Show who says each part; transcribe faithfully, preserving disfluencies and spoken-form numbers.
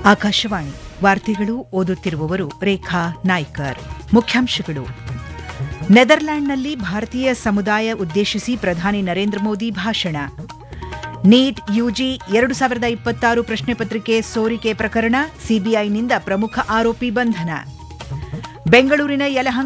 Speaker 1: ಆಕಾಶವಾಣಿ ವಾರ್ತೆಗಳು ಓದುತ್ತಿರುವವರು ರೇಖಾ ನಾಯ್ಕರ್. ಮುಖ್ಯಾಂಶಗಳು. ನೆದರ್ಲ್ಯಾಂಡ್ನಲ್ಲಿ ಭಾರತೀಯ ಸಮುದಾಯ ಉದ್ದೇಶಿಸಿ ಪ್ರಧಾನಿ ನರೇಂದ್ರ ಮೋದಿ ಭಾಷಣ. ನೀಟ್ ಯುಜಿ ಎರಡು ಸಾವಿರದ ಇಪ್ಪತ್ತಾರು ಪ್ರಶ್ನೆ ಪತ್ರಿಕೆ ಸೋರಿಕೆ ಪ್ರಕರಣ, ಸಿಬಿಐನಿಂದ ಪ್ರಮುಖ ಆರೋಪಿ ಬಂಧನ. ಬೆಂಗಳೂರಿನ ಯಲಹಂಕ